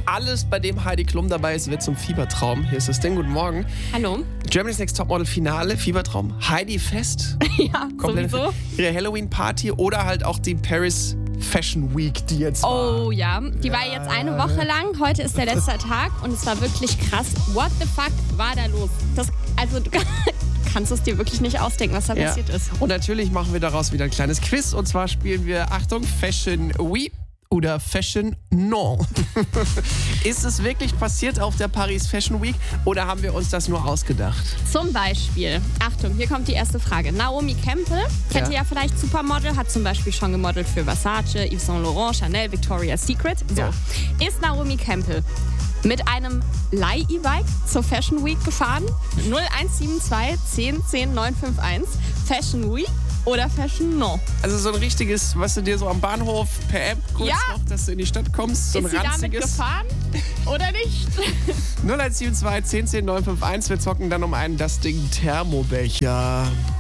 alles, bei dem Heidi Klum dabei ist, wird zum Fiebertraum. Hier ist das Ding. Guten Morgen. Hallo. Germany's Next Topmodel Finale, Fiebertraum. Heidi Fest. Ja, sowieso. Ihre Halloween-Party oder halt auch die Paris Fashion Week, die jetzt war. Oh ja, die war jetzt eine Woche lang. Heute ist der letzte Tag und es war wirklich krass. What the fuck war da los? Du kannst es dir wirklich nicht ausdenken, was da passiert ist. Und natürlich machen wir daraus wieder ein kleines Quiz. Und zwar spielen wir, Achtung, Fashion Oui oder Fashion Non. Ist es wirklich passiert auf der Paris Fashion Week oder haben wir uns das nur ausgedacht? Zum Beispiel, Achtung, hier kommt die erste Frage. Naomi Campbell, kennt ihr ja vielleicht, Supermodel, hat zum Beispiel schon gemodelt für Versace, Yves Saint Laurent, Chanel, Victoria's Secret. So. Ja. Ist Naomi Campbell mit einem Leih-E-Bike zur Fashion Week gefahren? 0172 10 10 951. Fashion Week oder Fashion Non? Also so ein richtiges, was du dir so am Bahnhof per App kurz noch, dass du in die Stadt kommst, so ein Ist sie damit ranziges. gefahren oder nicht? 0172 10 10 951. Wir zocken dann um einen Das Ding Thermobecher.